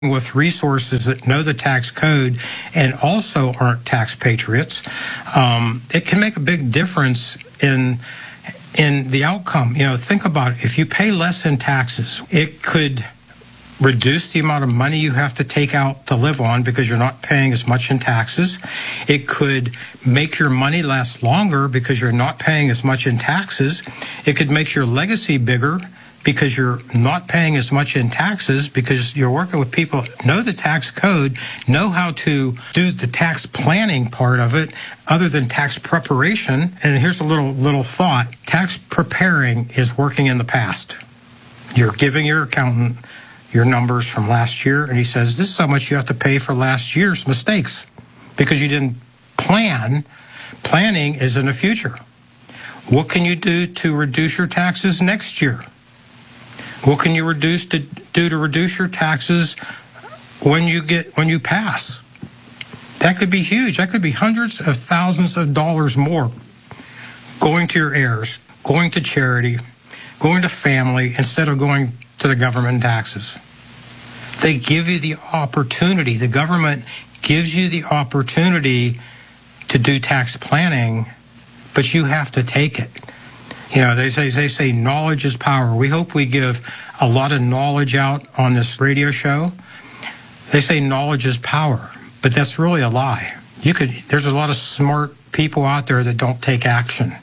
with resources that know the tax code and also aren't tax patriots, it can make a big difference in the outcome. Think about it. If you pay less in taxes, it could reduce the amount of money you have to take out to live on because you're not paying as much in taxes. It could make your money last longer because you're not paying as much in taxes. It could make your legacy bigger because you're not paying as much in taxes, because you're working with people that know the tax code, know how to do the tax planning part of it, other than tax preparation. And here's a little thought. Tax preparing is working in the past. You're giving your accountant your numbers from last year, and he says, this is how much you have to pay for last year's mistakes because you didn't plan. Planning is in the future. What can you do to reduce your taxes next year? What can you do to reduce your taxes when you pass? That could be huge. That could be hundreds of thousands of dollars more going to your heirs, going to charity, going to family, instead of going to the government taxes. They give you the opportunity. The government gives you the opportunity to do tax planning, but you have to take it. They say knowledge is power. We hope we give a lot of knowledge out on this radio show. They say knowledge is power, but that's really a lie. There's a lot of smart people out there that don't take action.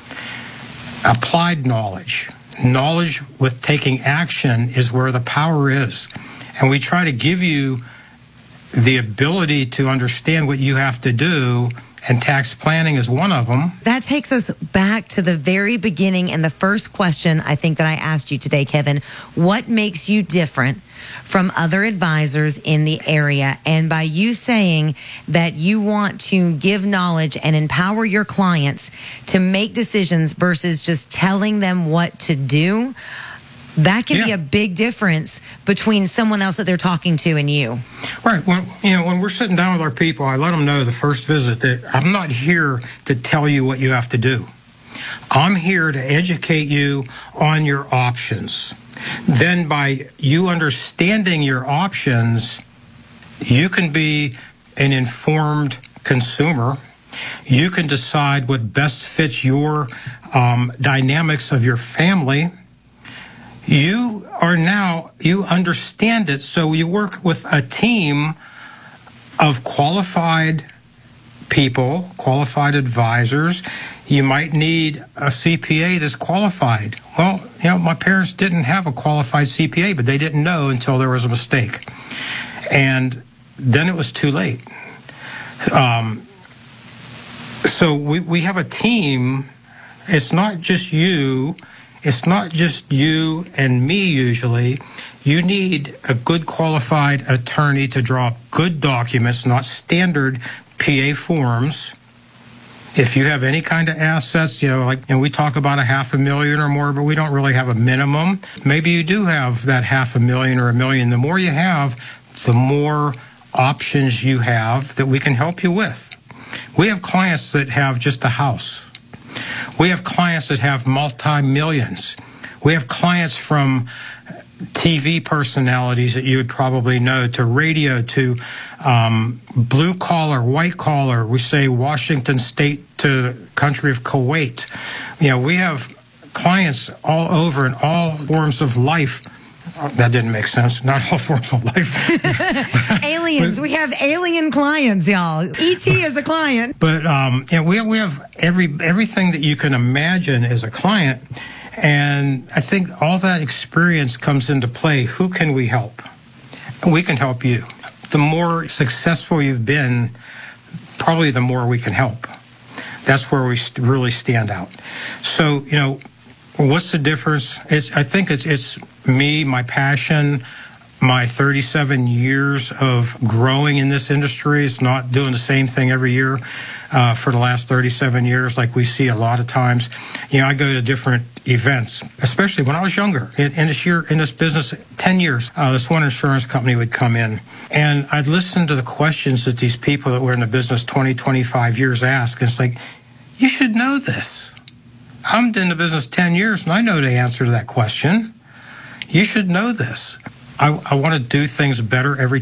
Applied knowledge with taking action is where the power is. And we try to give you the ability to understand what you have to do, and tax planning is one of them. That takes us back to the very beginning and the first question I think that I asked you today, Kevin. What makes you different from other advisors in the area? And by you saying that you want to give knowledge and empower your clients to make decisions versus just telling them what to do, that can be a big difference between someone else that they're talking to and you. Right. When we're sitting down with our people, I let them know the first visit that I'm not here to tell you what you have to do. I'm here to educate you on your options. Then by you understanding your options, you can be an informed consumer. You can decide what best fits your dynamics of your family. You understand it, so you work with a team of qualified people, qualified advisors. You might need a CPA that's qualified. Well, my parents didn't have a qualified CPA, but they didn't know until there was a mistake. And then it was too late. So we have a team. It's not just you. It's not just you and me usually. You need a good qualified attorney to draw up good documents, not standard PA forms. If you have any kind of assets, we talk about $500,000 or more, but we don't really have a minimum. Maybe you do have that $500,000 or $1 million. The more you have, the more options you have that we can help you with. We have clients that have just a house. We have clients that have multi-millions. We have clients from TV personalities that you would probably know, to radio, to blue collar, white collar. We say Washington State to the country of Kuwait. We have clients all over in all forms of life. That didn't make sense. Not all forms of life. Aliens. We have alien clients, y'all. ET is a client. But we have everything that you can imagine as a client. And I think all that experience comes into play. Who can we help? We can help you. The more successful you've been, probably the more we can help. That's where we really stand out. So, what's the difference? I think it's me, my passion, my 37 years of growing in this industry. It's not doing the same thing every year for the last 37 years like we see a lot of times. I go to different events, especially when I was younger. In this business, 10 years, this one insurance company would come in, and I'd listen to the questions that these people that were in the business 20, 25 years ask, and it's like, you should know this. I'm in the business 10 years, and I know the answer to that question. You should know this. I want to do things better every